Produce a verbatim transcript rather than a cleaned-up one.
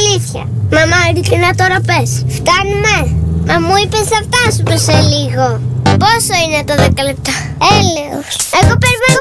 αλήθεια. Μαμά, ειλικρινά τώρα πες. Φτάνουμε. Μα μου είπες θα φτάσουμε σε λίγο. Πόσο είναι το δέκα λεπτά? Έλεος. Εγώ περιμένω